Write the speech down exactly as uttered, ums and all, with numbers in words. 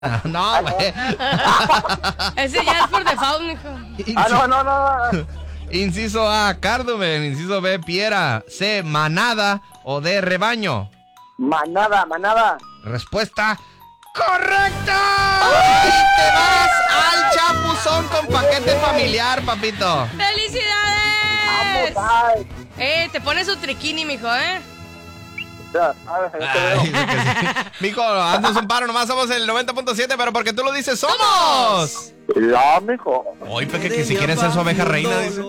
No, güey. Ese ya es por default, mijo. Ah, no, no, no. Inciso A, cardumen. Inciso B, piedra. C, manada. O D, rebaño. Manada, manada. Respuesta correcta. Y te vas al chapuzón con paquete familiar, papito. ¡Felicidades! Vamos, ay. Eh, te pones su triquini, mijo, ¿eh? Ya, a ver, ya te Ay, veo. dice que sí. Mijo, haznos un paro, nomás somos el noventa punto siete, pero porque tú lo dices, ¡somos! Ya, mijo. Oye, Peque, que si quieren ser su oveja reina, dice.